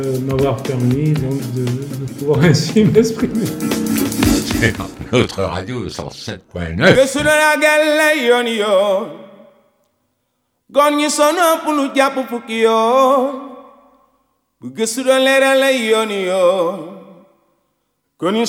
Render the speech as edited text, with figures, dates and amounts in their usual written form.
m'avoir permis donc de pouvoir ainsi m'exprimer. C'est notre radio 107.9. Gëstu na gàlle yoon yoon gon ñi sono pour lu jàpp fukki yoon bu gëstu doon leeral yoon yoon kon